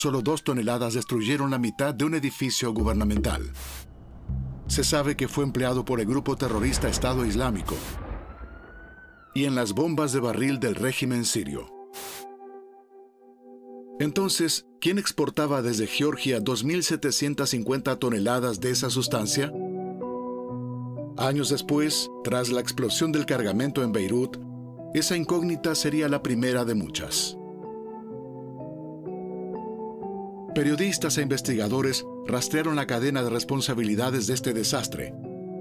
Solo 2 toneladas destruyeron la mitad de un edificio gubernamental. Se sabe que fue empleado por el grupo terrorista Estado Islámico y en las bombas de barril del régimen sirio. Entonces, ¿quién exportaba desde Georgia 2.750 toneladas de esa sustancia? Años después, tras la explosión del cargamento en Beirut, esa incógnita sería la primera de muchas. Periodistas e investigadores rastrearon la cadena de responsabilidades de este desastre,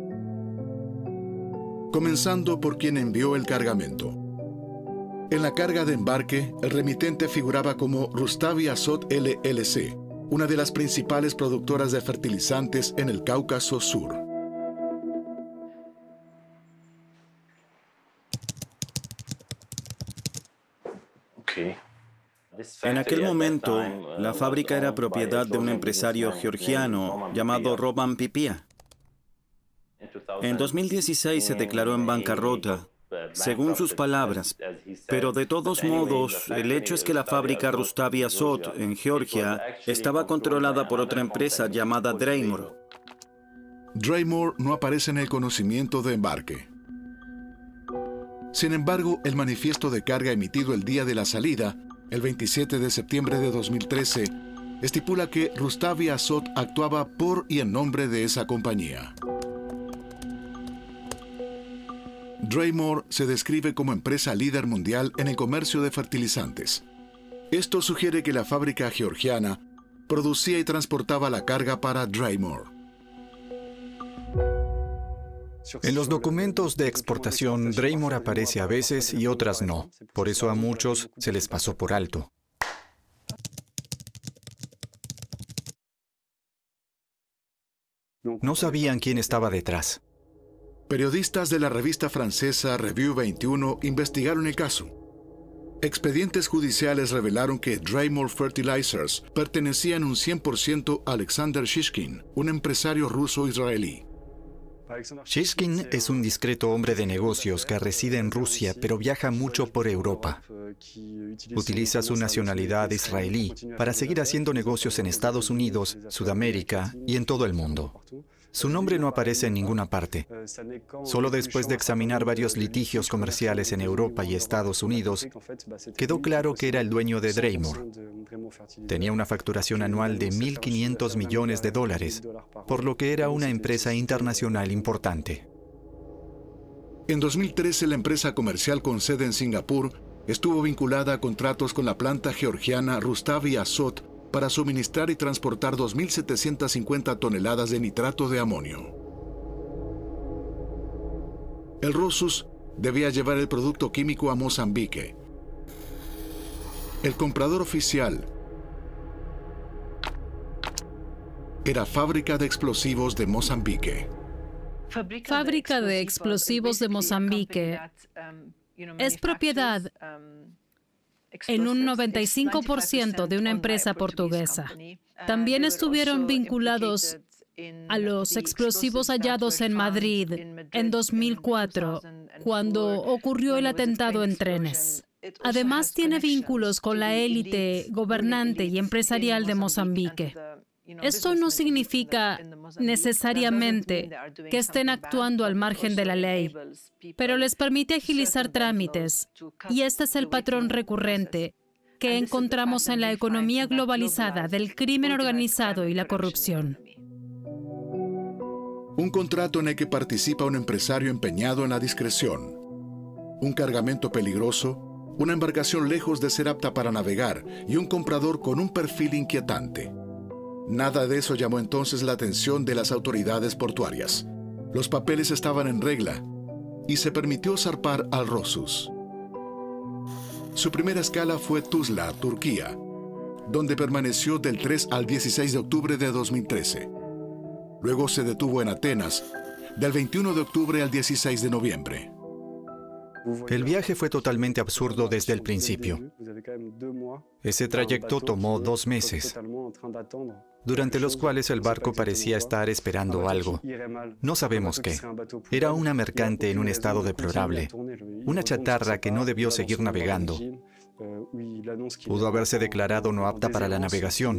comenzando por quien envió el cargamento. En la carga de embarque, el remitente figuraba como Rustavi Azot LLC, una de las principales productoras de fertilizantes en el Cáucaso Sur. En aquel momento, la fábrica era propiedad de un empresario georgiano llamado Roman Pipia. En 2016 se declaró en bancarrota, según sus palabras, pero de todos modos, el hecho es que la fábrica Rustavi Azot en Georgia estaba controlada por otra empresa llamada Dreymor. Dreymor no aparece en el conocimiento de embarque. Sin embargo, el manifiesto de carga emitido el día de la salida, el 27 de septiembre de 2013, estipula que Rustavi Azot actuaba por y en nombre de esa compañía. Dreymor se describe como empresa líder mundial en el comercio de fertilizantes. Esto sugiere que la fábrica georgiana producía y transportaba la carga para Dreymor. En los documentos de exportación, Dreymor aparece a veces y otras no. Por eso a muchos se les pasó por alto. No sabían quién estaba detrás. Periodistas de la revista francesa Revue 21 investigaron el caso. Expedientes judiciales revelaron que Dreymor Fertilizers pertenecía en un 100% a Alexander Shishkin, un empresario ruso-israelí. Shishkin es un discreto hombre de negocios que reside en Rusia, pero viaja mucho por Europa. Utiliza su nacionalidad israelí para seguir haciendo negocios en Estados Unidos, Sudamérica y en todo el mundo. Su nombre no aparece en ninguna parte. Solo después de examinar varios litigios comerciales en Europa y Estados Unidos, quedó claro que era el dueño de Dreymor. Tenía una facturación anual de $1.500 millones, por lo que era una empresa internacional importante. En 2013, la empresa comercial con sede en Singapur estuvo vinculada a contratos con la planta georgiana Rustavi Azot para suministrar y transportar 2.750 toneladas de nitrato de amonio. El Rosus debía llevar el producto químico a Mozambique. El comprador oficial era Fábrica de Explosivos de Mozambique. Fábrica de Explosivos de Mozambique es propiedad en un 95% de una empresa portuguesa. También estuvieron vinculados a los explosivos hallados en Madrid en 2004, cuando ocurrió el atentado en trenes. Además, tiene vínculos con la élite gobernante y empresarial de Mozambique. Esto no significa necesariamente que estén actuando al margen de la ley, pero les permite agilizar trámites, y este es el patrón recurrente que encontramos en la economía globalizada del crimen organizado y la corrupción. Un contrato en el que participa un empresario empeñado en la discreción, un cargamento peligroso, una embarcación lejos de ser apta para navegar y un comprador con un perfil inquietante. Nada de eso llamó entonces la atención de las autoridades portuarias. Los papeles estaban en regla y se permitió zarpar al Rosus. Su primera escala fue Tuzla, Turquía, donde permaneció del 3 al 16 de octubre de 2013. Luego se detuvo en Atenas, del 21 de octubre al 16 de noviembre. El viaje fue totalmente absurdo desde el principio. Ese trayecto tomó 2 meses, durante los cuales el barco parecía estar esperando algo. No sabemos qué. Era una mercante en un estado deplorable, una chatarra que no debió seguir navegando. Pudo haberse declarado no apta para la navegación.